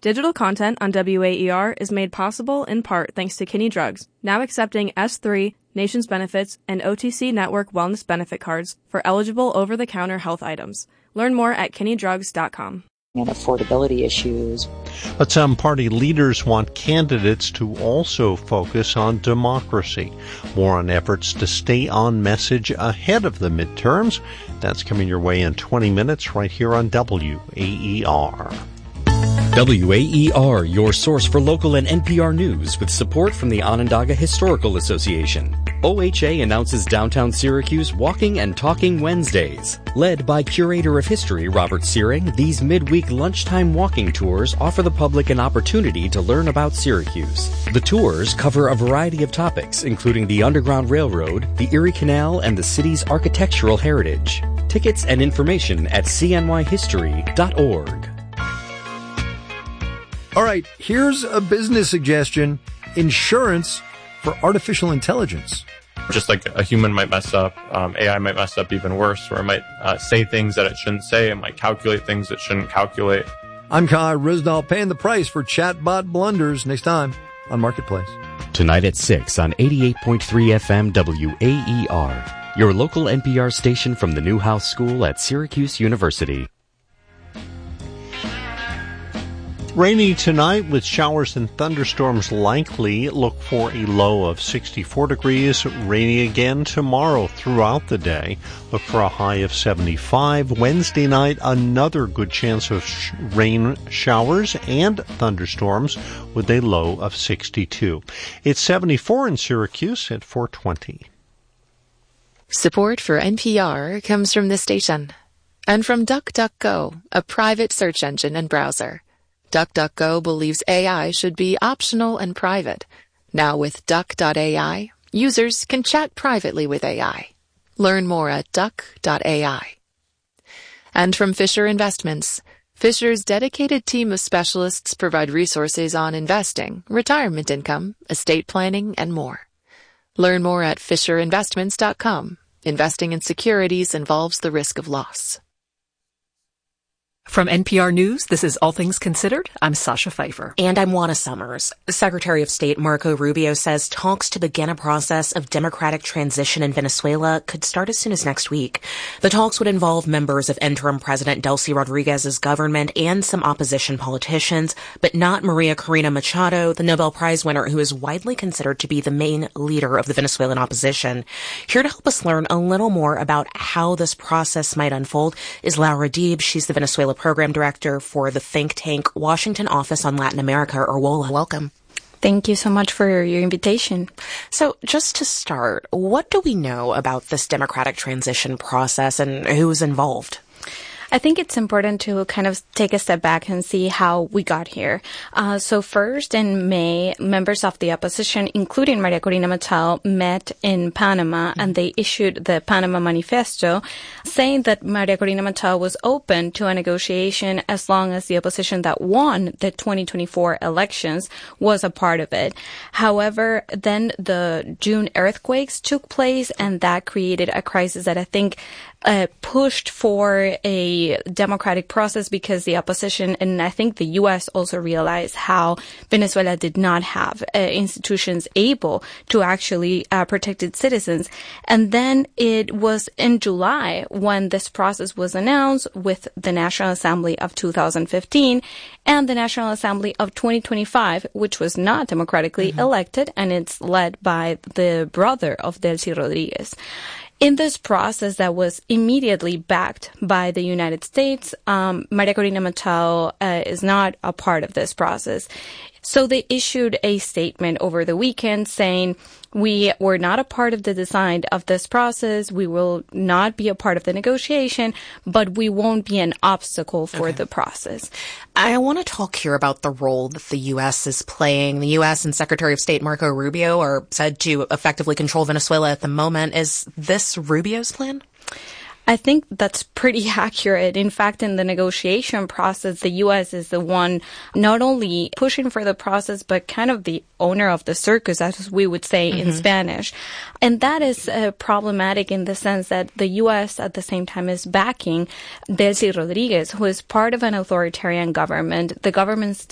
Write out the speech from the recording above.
Digital content on WAER is made possible in part thanks to Kinney Drugs, now accepting S3, Nations Benefits, and OTC Network Wellness Benefit cards for eligible over-the-counter health items. Learn more at kinneydrugs.com. And affordability issues. But some party leaders want candidates to also focus on democracy. More on efforts to stay on message ahead of the midterms. That's coming your way in 20 minutes right here on WAER. WAER, your source for local and NPR news with support from the Onondaga Historical Association. OHA announces downtown Syracuse Walking and Talking Wednesdays. Led by Curator of History Robert Searing, these midweek lunchtime walking tours offer the public an opportunity to learn about Syracuse. The tours cover a variety of topics, including the Underground Railroad, the Erie Canal, and the city's architectural heritage. Tickets and information at cnyhistory.org. All right, here's a business suggestion. Insurance for artificial intelligence. Just like a human might mess up, AI might mess up even worse, or it might say things that it shouldn't say. It might calculate things it shouldn't calculate. I'm Kai Risdall, paying the price for chatbot blunders next time on Marketplace. Tonight at 6 on 88.3 FM WAER, your local NPR station from the Newhouse School at Syracuse University. Rainy tonight with showers and thunderstorms likely. Look for a low of 64 degrees. Rainy again tomorrow throughout the day. Look for a high of 75. Wednesday night, another good chance of rain showers and thunderstorms with a low of 62. It's 74 in Syracuse at 4:20. Support for NPR comes from this station and from DuckDuckGo, a private search engine and browser. DuckDuckGo believes AI should be optional and private. Now with Duck.ai, users can chat privately with AI. Learn more at Duck.ai. And from Fisher Investments, Fisher's dedicated team of specialists provide resources on investing, retirement income, estate planning, and more. Learn more at FisherInvestments.com. Investing in securities involves the risk of loss. From NPR News, this is All Things Considered. I'm Sasha Pfeiffer. And I'm Juana Summers. Secretary of State Marco Rubio says talks to begin a process of democratic transition in Venezuela could start as soon as next week. The talks would involve members of interim President Delcy Rodriguez's government and some opposition politicians, but not Maria Corina Machado, the Nobel Prize winner who is widely considered to be the main leader of the Venezuelan opposition. Here to help us learn a little more about how this process might unfold is Laura Deeb. She's the Venezuela Program Director for the think tank Washington Office on Latin America, or WOLA. Welcome. Thank you so much for your invitation. So just to start, what do we know about this democratic transition process and who's involved? I think it's important to kind of take a step back and see how we got here. So first, in May, members of the opposition, including Maria Corina Machado, met in Panama, and they issued the Panama Manifesto, saying that Maria Corina Machado was open to a negotiation as long as the opposition that won the 2024 elections was a part of it. However, then the June earthquakes took place, and that created a crisis that I think pushed for a democratic process, because the opposition, and I think the U.S. also realized how Venezuela did not have institutions able to actually protect its citizens. And then it was in July when this process was announced with the National Assembly of 2015 and the National Assembly of 2025, which was not democratically elected, and it's led by the brother of Delcy Rodriguez. In this process that was immediately backed by the United States, Maria Corina Machado is not a part of this process. So they issued a statement over the weekend saying, we were not a part of the design of this process. We will not be a part of the negotiation, but we won't be an obstacle for the process. I want to talk here about the role that the U.S. is playing. The U.S. and Secretary of State Marco Rubio are said to effectively control Venezuela at the moment. Is this Rubio's plan? I think that's pretty accurate. In fact, in the negotiation process, the U.S. is the one not only pushing for the process, but kind of the owner of the circus, as we would say in Spanish. And that is problematic in the sense that the U.S. at the same time is backing Delcy Rodriguez, who is part of an authoritarian government. The government